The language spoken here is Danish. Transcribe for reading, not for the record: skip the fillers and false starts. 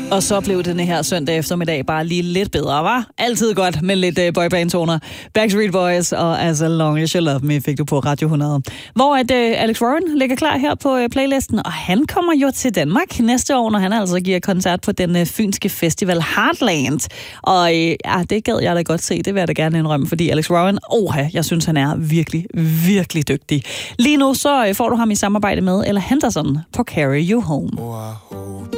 Og så blev den her søndag eftermiddag bare lige lidt bedre, var? Altid godt med lidt boyband-toner. Backstreet Boys og As Long As You Love Me fik du på Radio 100. Hvor Alex Warren ligger klar her på playlisten, og han kommer jo til Danmark næste år, når han altså giver koncert på den fynske festival Heartland. Og det gad jeg da godt se, det vil jeg da gerne indrømme, fordi Alex Warren, jeg synes han er virkelig, virkelig dygtig. Lige nu så får du ham i samarbejde med Ella Henderson på Carry You Home.